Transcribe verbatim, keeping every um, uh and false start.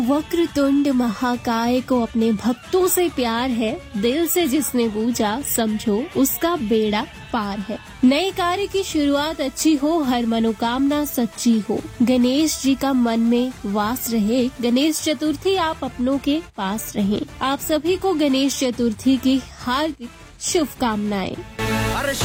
वक्रतुंड महाकाय को अपने भक्तों से प्यार है, दिल से जिसने पूजा समझो उसका बेड़ा पार है। नए कार्य की शुरुआत अच्छी हो, हर मनोकामना सच्ची हो, गणेश जी का मन में वास रहे, गणेश चतुर्थी आप अपनों के पास रहें। आप सभी को गणेश चतुर्थी की हार्दिक शुभकामनाएं।